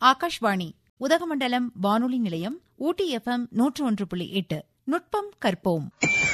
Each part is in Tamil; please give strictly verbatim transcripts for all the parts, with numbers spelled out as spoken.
ஆகாஷ்வாணி உதகமண்டலம் வானொலி நிலையம், ஊட்டி எஃப்எம் நூற்று ஒன்று புள்ளி எட்டு. நுட்பம் கற்போம்.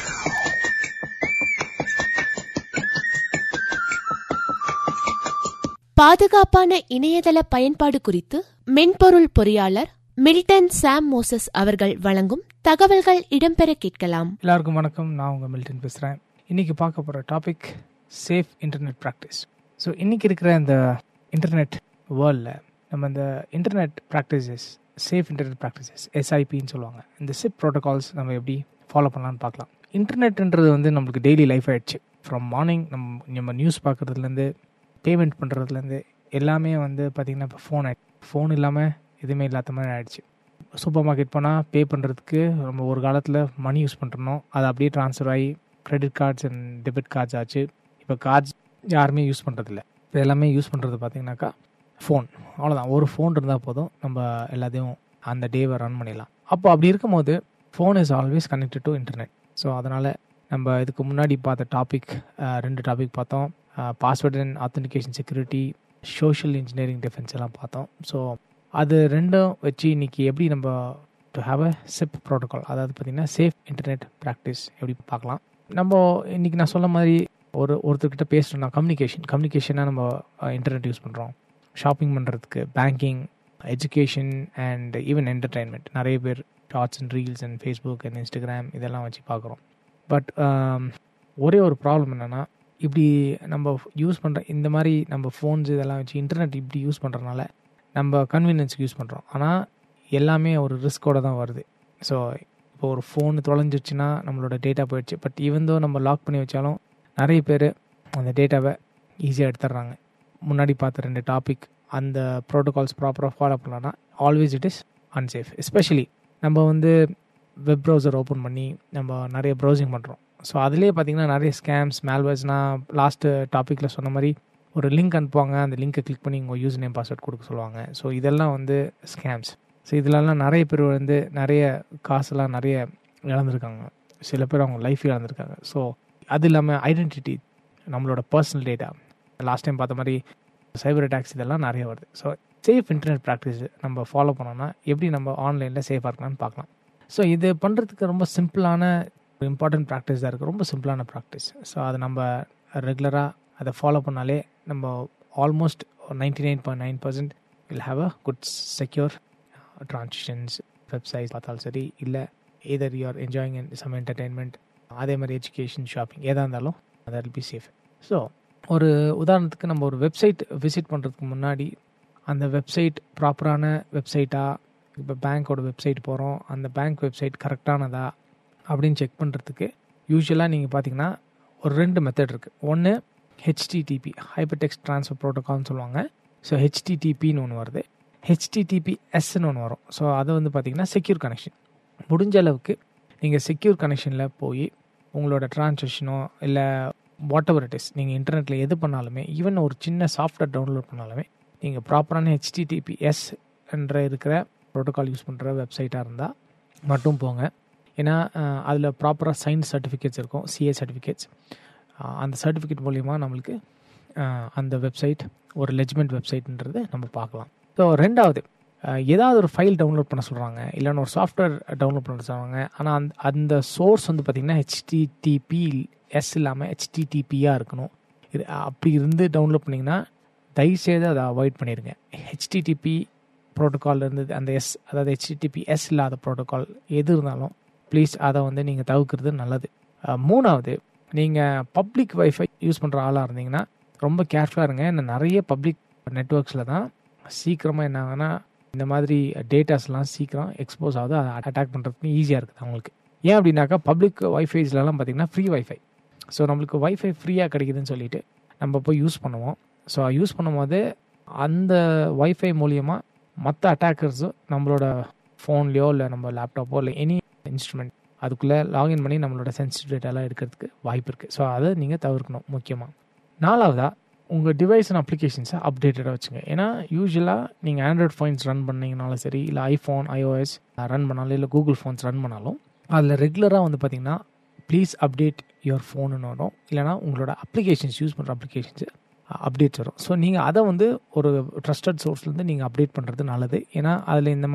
பாதுகாப்பான இணையதள பயன்பாடு குறித்து மென்பொருள் பொறியாளர் மில்டன் சாம் மோசஸ் அவர்கள் வழங்கும் தகவல்கள் இடம்பெற கேட்கலாம். எல்லாருக்கும் வணக்கம். நான் உங்க மில்டன் பேசுறேன். இன்னைக்கு பார்க்க போற topic safe internet practice. So இன்னைக்கு இருக்கிற இந்த இன்டர்நெட் வேர்ல்டில் நம்ம இந்த internet practices, safe internet practices, எஸ்ஐபின்னு சொல்லுவாங்க, இந்த சிப் ப்ரோட்டோகால்ஸ் நம்ம எப்படி ஃபாலோ பண்ணலான்னு பார்க்கலாம். இன்டர்நெட்ன்றது வந்து நம்மளுக்கு டெய்லி லைஃப் ஆகிடுச்சு. ஃப்ரம் மார்னிங் நம்ம நம்ம நியூஸ் பார்க்குறதுலேருந்து, பேமெண்ட் பண்ணுறதுலேருந்து எல்லாமே வந்து பார்த்திங்கன்னா இப்போ ஃபோன் ஆகிடுச்சு. ஃபோன் இல்லாமல் எதுவுமே இல்லாத மாதிரி ஆகிடுச்சு. சூப்பர் மார்க்கெட் போனால் பே பண்ணுறதுக்கு நம்ம ஒரு காலத்தில் மணி யூஸ் பண்ணுறோம், அது அப்படியே ட்ரான்ஸ்ஃபர் ஆகி credit cards and debit cards ஆச்சு. இப்போ கார்ட்ஸ் யாருமே யூஸ் பண்ணுறதில்ல. இப்போ எல்லாமே யூஸ் பண்ணுறது பார்த்திங்கனாக்கா ஃபோன். அவ்வளோதான், ஒரு ஃபோன் இருந்தால் போதும், நம்ம எல்லாத்தையும் அந்த டேவை ரன் பண்ணிடலாம். அப்போ அப்படி இருக்கும்போது phone is always connected to internet. So அதனால் நம்ம இதுக்கு முன்னாடி பார்த்த டாபிக், ரெண்டு டாபிக் பார்த்தோம். Password and authentication security, social engineering defence எல்லாம் பார்த்தோம். ஸோ அது ரெண்டும் வச்சு இன்றைக்கி எப்படி நம்ம to have a chip protocol, அதாவது பார்த்திங்கன்னா சேஃப் இன்டர்நெட் ப்ராக்டிஸ் எப்படி பார்க்கலாம். நம்ம இன்றைக்கி நான் சொன்ன மாதிரி ஒரு ஒருத்தர்கிட்ட பேசுகிறோம்னா கம்யூனிகேஷன் கம்யூனிகேஷனாக நம்ம இன்டர்நெட் யூஸ் பண்ணுறோம். ஷாப்பிங் பண்ணுறதுக்கு, banking, education and even entertainment. நிறைய பேர் shorts and reels and Facebook and Instagram இதெல்லாம் வச்சு பார்க்குறோம். பட் ஒரே ஒரு ப்ராப்ளம் என்னென்னா, இப்படி நம்ம யூஸ் பண்ணுற இந்த மாதிரி நம்ம ஃபோன்ஸ் இதெல்லாம் வச்சு இன்டர்நெட் இப்படி யூஸ் பண்ணுறதுனால நம்ம கன்வீனியன்ஸுக்கு யூஸ் பண்ணுறோம். ஆனால் எல்லாமே ஒரு ரிஸ்கோடு தான் வருது. ஸோ இப்போ ஒரு ஃபோனு தொலைஞ்சிடுச்சுன்னா நம்மளோட டேட்டா போயிடுச்சு. பட் ஈவன் தோ நம்ம லாக் பண்ணி வச்சாலும் நிறைய பேர் அந்த டேட்டாவை ஈஸியாக எடுத்துடுறாங்க. முன்னாடி பார்த்த ரெண்டு டாபிக், அந்த ப்ரோட்டோகால்ஸ் ப்ராப்பராக ஃபாலோ பண்ணலான்னா always it is unsafe. Especially நம்ம வந்து வெப் ப்ரௌசர் ஓப்பன் பண்ணி நம்ம நிறைய ப்ரௌசிங் பண்ணுறோம். ஸோ அதுலேயே பார்த்திங்கன்னா நிறைய ஸ்கேம்ஸ், மேல்வேர்ஸ். நான் லாஸ்ட்டு டாப்பிக்கில் சொன்ன மாதிரி ஒரு லிங்க் அனுப்புவாங்க, அந்த லிங்கை கிளிக் பண்ணி உங்கள் யூஸ் நேம் பாஸ்வேர்ட் கொடுக்க சொல்லுவாங்க. ஸோ இதெல்லாம் வந்து ஸ்கேம்ஸ். ஸோ இதிலெல்லாம் நிறைய பேர் வந்து நிறைய காசெல்லாம் நிறைய இழந்திருக்காங்க. சில பேர் அவங்க லைஃப் இழந்திருக்காங்க. ஸோ அது இல்லாமல் ஐடென்டிட்டி, நம்மளோட பர்சனல் டேட்டா, லாஸ்ட் டைம் பார்த்த மாதிரி சைபர் அட்டாக்ஸ் இதெல்லாம் நிறைய வருது. ஸோ சேஃப் இன்டர்நெட் ப்ராக்டிஸ் நம்ம ஃபாலோ பண்ணோன்னா எப்படி நம்ம ஆன்லைனில் சேஃபாக இருக்கலாம்னு பார்க்கலாம். ஸோ இது பண்ணுறதுக்கு ரொம்ப சிம்பிளான இம்பார்ட்டன்ட் ப்ராக்டிஸ் தான் இருக்குது, ரொம்ப சிம்பிளான ப்ராக்டிஸ். ஸோ அதை நம்ம ரெகுலராக அதை ஃபாலோ பண்ணாலே நம்ம almost ninety nine point nine percent will have a good secure transactions. Website பார்த்தாலும் சரி, இல்லை either you are enjoying in some entertainment, அதே மாதிரி எஜுகேஷன், ஷாப்பிங், எதாக இருந்தாலும் that will be safe. So ஒரு உதாரணத்துக்கு நம்ம ஒரு வெப்சைட் விசிட் பண்ணுறதுக்கு முன்னாடி அந்த வெப்சைட் ப்ராப்பரான வெப்சைட்டாக, இப்போ பேங்க்கோட வெப்சைட் போகிறோம், அந்த பேங்க் வெப்சைட் கரெக்டானதா அப்படின்னு செக் பண்ணுறதுக்கு யூஸ்வலாக நீங்கள் பார்த்தீங்கன்னா ஒரு ரெண்டு மெத்தட் இருக்குது. ஒன்று ஹெச்டிடிபி, ஹைப்பர் டெக்ஸ்ட் ட்ரான்ஸ்ஃபர் ப்ரோட்டோகால்னு சொல்லுவாங்க. ஸோ ஹெச்டிடிபின்னு ஒன்று வருது, ஹெச்டிடிபிஎஸ்ன்னு ஒன்று வரும். ஸோ அது வந்து பார்த்திங்கன்னா செக்யூர் கனெக்ஷன். முடிஞ்ச அளவுக்கு நீங்கள் செக்யூர் கனெக்ஷனில் போய் உங்களோட ட்ரான்சாக்ஷனோ இல்லை வாட் எவர் இட் இஸ், நீங்கள் இன்டர்நெட்டில் எது பண்ணாலுமே, ஈவன் ஒரு சின்ன சாஃப்ட்வேர் டவுன்லோட் பண்ணாலுமே நீங்கள் ப்ராப்பரான ஹெச்டிடிபிஎஸ் என்ற இருக்கிற ப்ரோட்டோகால் யூஸ் பண்ணுற வெப்சைட்டாக இருந்தால் மட்டும் போங்க. ஏன்னா அதில் ப்ராப்பராக சைன் சர்டிஃபிகேட்ஸ் இருக்கும், சிஏ சர்டிஃபிகேட்ஸ். அந்த சர்டிஃபிகேட் மூலிமா நம்மளுக்கு அந்த வெப்சைட் ஒரு லெஜ்மெண்ட் வெப்சைட்ன்றது நம்ம பார்க்கலாம். ஸோ ரெண்டாவது, ஏதாவது ஒரு ஃபைல் டவுன்லோட் பண்ண சொல்கிறாங்க, இல்லைன்னா ஒரு சாஃப்ட்வேர் டவுன்லோட் பண்ண சொல்கிறாங்க. ஆனால் அந்த அந்த சோர்ஸ் வந்து பார்த்திங்கன்னா ஹெச்டிடிபி எஸ் இல்லாமல் ஹெச்டிடிபியாக இருக்கணும். இது அப்படி இருந்து டவுன்லோட் பண்ணிங்கன்னா தயவுசெய்து அதை அவாய்ட் பண்ணிடுங்க. ஹெச்டிடிபி ப்ரோட்டோக்கால் இருந்தது, அந்த எஸ், அதாவது ஹெச்டிடிபி எஸ் இல்லாத ப்ரோட்டோக்கால் எது இருந்தாலும் ப்ளீஸ் அதை வந்து நீங்கள் தவிர்க்கிறது நல்லது. மூணாவது, நீங்கள் பப்ளிக் வைஃபை யூஸ் பண்ணுற ஆளாக இருந்தீங்கன்னா ரொம்ப கேர்ஃபுல்லாக இருங்க. இன்னும் நிறைய பப்ளிக் நெட்ஒர்க்ஸில் தான் சீக்கிரமாக என்ன ஆகுனா இந்த மாதிரி டேட்டாஸ்லாம் சீக்கிரம் எக்ஸ்போஸ் ஆகுது, அதை அட்டாக் பண்ணுறதுக்கு ஈஸியாக இருக்குது அவங்களுக்கு. ஏன் அப்படின்னாக்கா பப்ளிக் வைஃபைஸ்லாம் பார்த்திங்கன்னா ஃப்ரீ வைஃபை. ஸோ நம்மளுக்கு வைஃபை ஃப்ரீயாக கிடைக்குதுன்னு சொல்லிட்டு நம்ம போய் யூஸ் பண்ணுவோம். ஸோ யூஸ் பண்ணும்போது அந்த வைஃபை மூலியமாக மற்ற அட்டாக்கர்ஸும் நம்மளோட ஃபோன்லேயோ இல்லை நம்ம லேப்டாப்போ இல்லை எனி இன்ஸ்ட்ருமெண்ட் அதுக்குள்ளே லாகின் பண்ணி நம்மளோட சென்சிட்டிவ் டேட்டாலாம் எடுக்கிறதுக்கு வாய்ப்பு இருக்குது. ஸோ அதை நீங்கள் தவிர்க்கணும் முக்கியமாக. நாலாவதாக, உங்கள் டிவைஸ் அண்ட் அப்ளிகேஷன்ஸை அப்டேட்டடாக வச்சுங்க. ஏன்னா யூஸ்வலாக நீங்கள் ஆண்ட்ராய்ட் ஃபோன்ஸ் ரன் பண்ணிங்கனாலும் சரி, இல்லை ஐஃபோன் ஐஓஎஸ் ரன் பண்ணாலும், இல்லை கூகுள் ஃபோன்ஸ் ரன் பண்ணாலும் அதில் ரெகுலராக வந்து பார்த்திங்கன்னா ப்ளீஸ் அப்டேட் யுவர் ஃபோனுன்னு வரும். இல்லைனா உங்களோட அப்ளிகேஷன்ஸ், யூஸ் பண்ணுற அப்ளிகேஷன்ஸு அப்டேட்ஸ் வரும். ஸோ நீங்கள் அதை வந்து ஒரு ட்ரஸ்டட் சோர்ஸ்லேருந்து நீங்கள் அப்டேட் பண்ணுறது நல்லது. ஏன்னா அதில் இந்த